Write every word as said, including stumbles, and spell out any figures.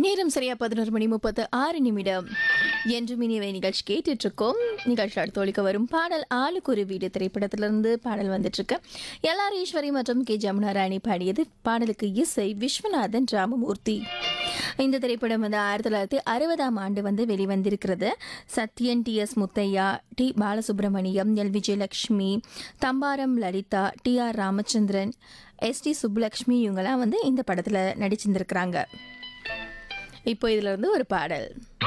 நேரம் சரியா பதினொரு மணி முப்பத்து ஆறு நிமிடம் என்று மினிவை நிகழ்ச்சி கேட்டுட்டு இருக்கோம். நிகழ்ச்சி அடுத்து ஒலிக்க வரும் பாடல் ஆளுக்கு ஒரு வீடு திரைப்படத்திலிருந்து பாடல் வந்துட்டு இருக்கு. எல் ஆர் ஈஸ்வரி மற்றும் கே ஜமுனா ராணி பாடியது. பாடலுக்கு இசை விஸ்வநாதன் ராமமூர்த்தி. இந்த திரைப்படம் வந்து ஆயிரத்தி தொள்ளாயிரத்தி அறுபதாம் ஆண்டு வந்து வெளிவந்திருக்கிறது. Sathyan, D S Muthiah, D Balasubramaniam, L Vijayalakshmi, தம்பாரம் Lalitha, D R Ramachandran, S T Subbulakshmi இவங்கெல்லாம் வந்து இந்த படத்தில் நடிச்சிருந்திருக்கிறாங்க. இப்போ இதுல இருந்து ஒரு பாடல்.